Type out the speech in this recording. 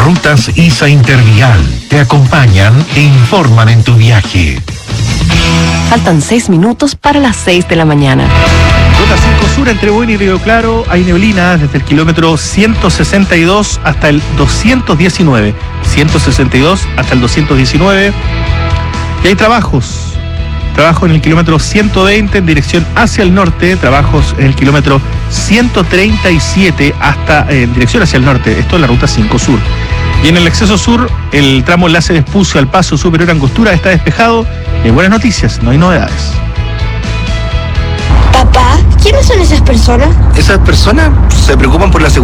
Rutas ISA Intervial te acompañan e informan en tu viaje. Faltan 6 minutos para las 6 de la mañana. Ruta 5 Sur entre Buin y Río Claro, hay neblina desde el kilómetro 162 hasta el 219. 162 hasta el 219. Y hay trabajos. Trabajo en el kilómetro 120 en dirección hacia el norte, trabajos en el kilómetro 137 en dirección hacia el norte, esto es la ruta 5 Sur. Y en el acceso sur, el tramo enlace de Espucio al Paso Superior Angostura está despejado. Y hay buenas noticias, no hay novedades. Papá, ¿quiénes son esas personas? Esas personas se preocupan por la seguridad